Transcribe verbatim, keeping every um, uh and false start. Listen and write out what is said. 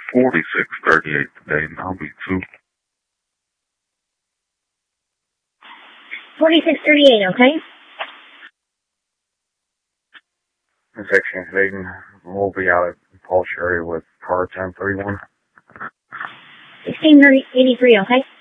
forty-six thirty-eight today, and I'll be two. forty-six thirty-eight, okay? Section Hayden. We'll be out at Paul Sherry with car ten thirty-one. sixteen eighty-three, okay?